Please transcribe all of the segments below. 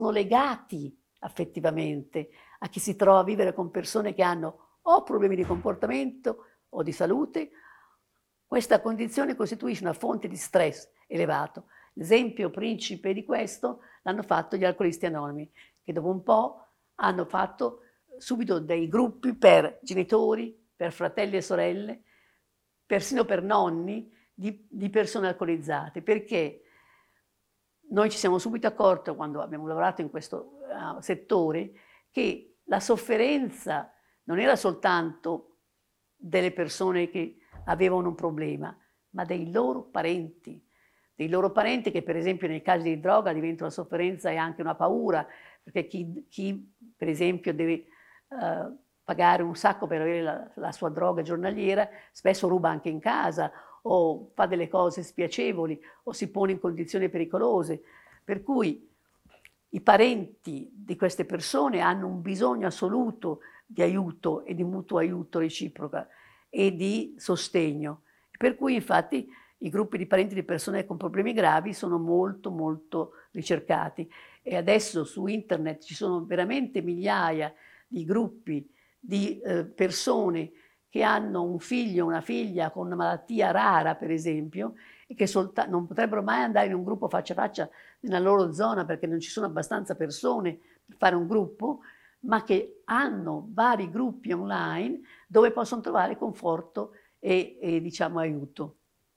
legati affettivamente a chi si trova a vivere con persone che hanno o problemi di comportamento o di salute. Questa condizione costituisce una fonte di stress elevato. L'esempio principe di questo l'hanno fatto gli alcolisti anonimi, che dopo un po' hanno fatto subito dei gruppi per genitori, per fratelli e sorelle, persino per nonni di persone alcolizzate, perché noi ci siamo subito accorti, quando abbiamo lavorato in questo settore, che la sofferenza non era soltanto delle persone che avevano un problema, ma dei loro parenti che per esempio nei casi di droga diventa una sofferenza e anche una paura, perché chi per esempio deve pagare un sacco per avere la sua droga giornaliera, spesso ruba anche in casa o fa delle cose spiacevoli o si pone in condizioni pericolose. Per cui i parenti di queste persone hanno un bisogno assoluto di aiuto e di mutuo aiuto reciproca e di sostegno. Per cui infatti i gruppi di parenti di persone con problemi gravi sono molto molto ricercati e adesso su internet ci sono veramente migliaia di gruppi di persone che hanno un figlio o una figlia con una malattia rara, per esempio, e che non potrebbero mai andare in un gruppo faccia a faccia nella loro zona perché non ci sono abbastanza persone per fare un gruppo, ma che hanno vari gruppi online dove possono trovare conforto e diciamo aiuto.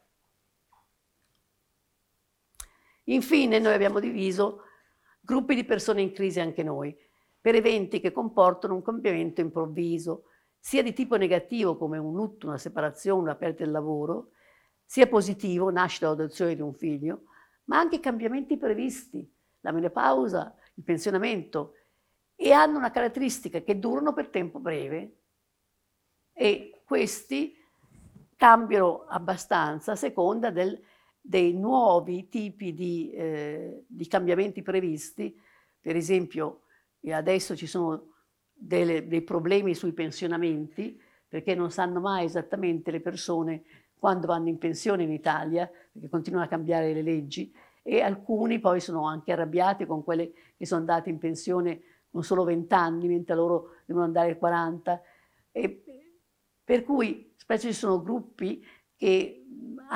Infine noi abbiamo diviso gruppi di persone in crisi anche noi, per eventi che comportano un cambiamento improvviso, sia di tipo negativo come un lutto, una separazione, una perdita del lavoro, sia positivo, nascita o adozione di un figlio, ma anche cambiamenti previsti, la menopausa, il pensionamento, e hanno una caratteristica che durano per tempo breve e questi cambiano abbastanza a seconda dei nuovi tipi di cambiamenti previsti. Per esempio adesso ci sono dei problemi sui pensionamenti, perché non sanno mai esattamente le persone quando vanno in pensione in Italia, perché continuano a cambiare le leggi, e alcuni poi sono anche arrabbiati con quelle che sono andate in pensione con solo 20 anni, mentre loro devono andare 40. E per cui spesso ci sono gruppi che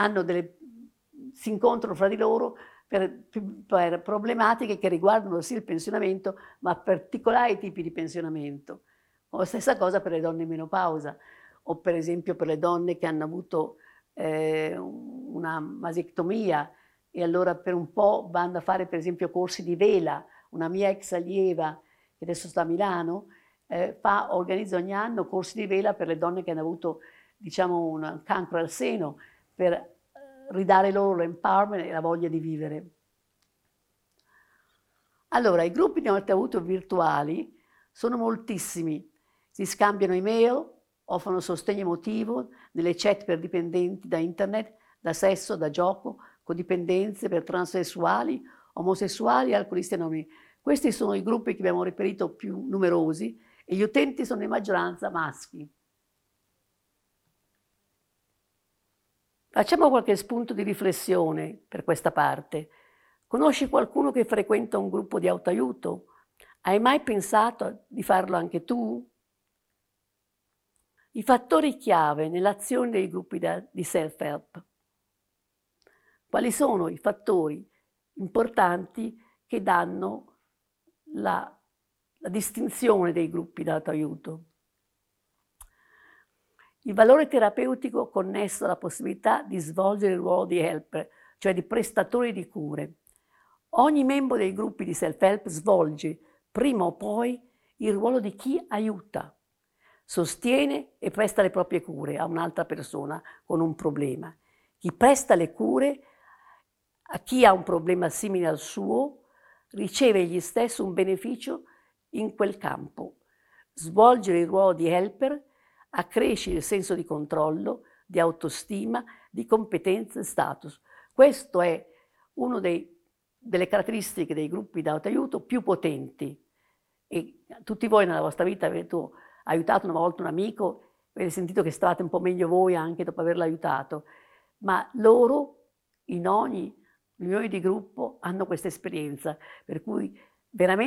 si incontrano fra di loro per problematiche che riguardano sì il pensionamento, ma particolari tipi di pensionamento. O la stessa cosa per le donne in menopausa, o per esempio per le donne che hanno avuto una masectomia e allora per un po' vanno a fare per esempio corsi di vela. Una mia ex allieva, che adesso sta a Milano, organizza ogni anno corsi di vela per le donne che hanno avuto diciamo un cancro al seno, per ridare loro l'empowerment e la voglia di vivere. Allora, i gruppi di aiuto virtuali sono moltissimi, si scambiano email, offrono sostegno emotivo nelle chat per dipendenti da internet, da sesso, da gioco, codipendenze per transessuali, omosessuali e alcolisti anonimi. Questi sono i gruppi che abbiamo reperito più numerosi e gli utenti sono in maggioranza maschi. Facciamo qualche spunto di riflessione per questa parte. Conosci qualcuno che frequenta un gruppo di autoaiuto? Hai mai pensato di farlo anche tu? I fattori chiave nell'azione dei gruppi di self-help. Quali sono i fattori importanti che danno la distinzione dei gruppi di autoaiuto? Il valore terapeutico connesso alla possibilità di svolgere il ruolo di helper, cioè di prestatore di cure. Ogni membro dei gruppi di self-help svolge, prima o poi, il ruolo di chi aiuta, sostiene e presta le proprie cure a un'altra persona con un problema. Chi presta le cure a chi ha un problema simile al suo riceve egli stesso un beneficio in quel campo. Svolgere il ruolo di helper accresce il senso di controllo, di autostima, di competenza e status. Questo è una delle caratteristiche dei gruppi di autoaiuto più potenti. E tutti voi nella vostra vita avete aiutato una volta un amico, avete sentito che stavate un po' meglio voi anche dopo averlo aiutato, ma loro in ogni riunione di gruppo hanno questa esperienza, per cui veramente